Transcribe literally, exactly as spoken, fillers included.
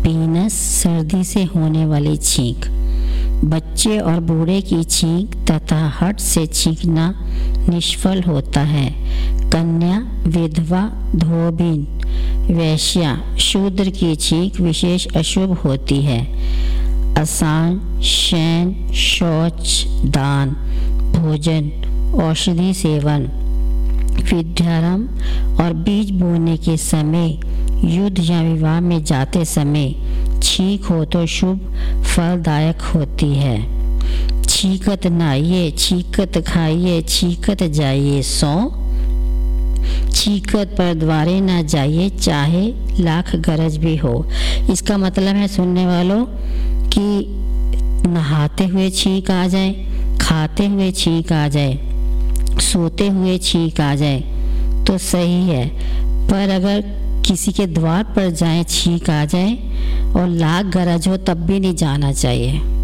टीनस सर्दी से होने वाली छींक। बच्चे और बूढ़े की छींक तथा हट से छींकना निष्फल होता है। कन्या, विधवा, धोबिन, वैश्या, शूद्र की छींक विशेष अशुभ होती है। असान, शयन, शौच, दान, भोजन, औषधि सेवन, विद्यारंभ और बीज बोने के समय, युद्ध या विवाह में जाते समय छींक हो तो शुभ फलदायक होती है। छींकत नाइये, छींकत खाइए, छींकत जाइए सौ। छींकत पर द्वारे ना जाइए, चाहे लाख गरज भी हो। इसका मतलब है सुनने वालों कि नहाते हुए छींक आ जाए, खाते हुए छींक आ जाए, सोते हुए छींक आ जाए तो सही है, पर अगर किसी के द्वार पर जाए छींक आ जाए और लाख गरज हो तब भी नहीं जाना चाहिए।